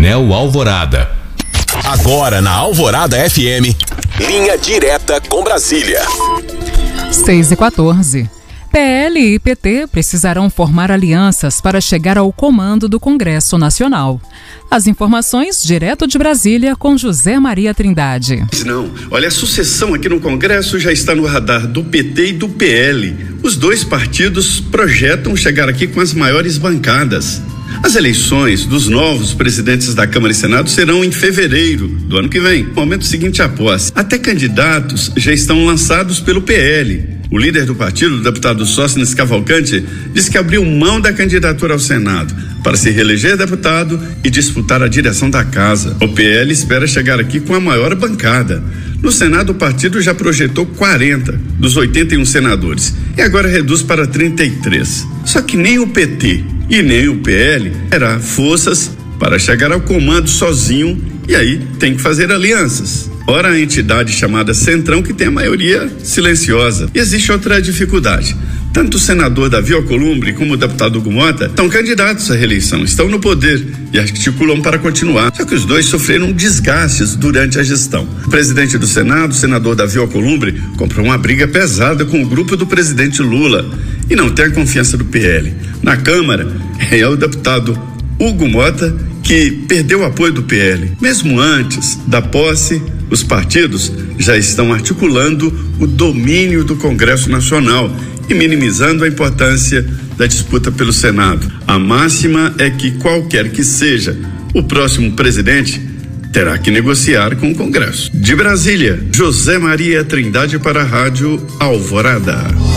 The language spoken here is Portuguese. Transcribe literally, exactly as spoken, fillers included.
Coronel Alvorada. Agora na Alvorada F M, linha direta com Brasília. seis e quatorze. P L e P T precisarão formar alianças para chegar ao comando do Congresso Nacional. As informações direto de Brasília com José Maria Trindade. Não, olha, a sucessão aqui no Congresso já está no radar do P T e do P L. Os dois partidos projetam chegar aqui com as maiores bancadas. As eleições dos novos presidentes da Câmara e Senado serão em fevereiro do ano que vem, no momento seguinte à posse. Até candidatos já estão lançados pelo P L. O líder do partido, o deputado Sóstenes Cavalcante, disse que abriu mão da candidatura ao Senado para se reeleger deputado e disputar a direção da casa. O P L espera chegar aqui com a maior bancada. No Senado, o partido já projetou quarenta dos oitenta e um senadores e agora reduz para trinta e três. Só que nem o P T e nem o P L terá forças para chegar ao comando sozinho e aí tem que fazer alianças. Ora, a entidade chamada Centrão, que tem a maioria silenciosa. E existe outra dificuldade. Tanto o senador Davi Alcolumbre como o deputado Hugo Mota estão candidatos à reeleição, estão no poder e articulam para continuar. Só que os dois sofreram desgastes durante a gestão. O presidente do Senado, o senador Davi Alcolumbre, comprou uma briga pesada com o grupo do presidente Lula e não tem a confiança do P L. Na Câmara, é o deputado Hugo Mota que perdeu o apoio do P L. Mesmo antes da posse, os partidos já estão articulando o domínio do Congresso Nacional e minimizando a importância da disputa pelo Senado. A máxima é que qualquer que seja o próximo presidente terá que negociar com o Congresso. De Brasília, José Maria Trindade para a Rádio Alvorada.